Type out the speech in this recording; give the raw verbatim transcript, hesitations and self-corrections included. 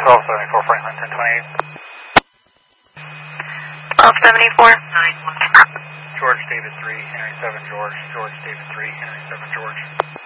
twelve seventy-four Franklin, ten twenty-eight. twelve seventy-four. George, David three, Henry seven, George. George, David three, Henry seven, George.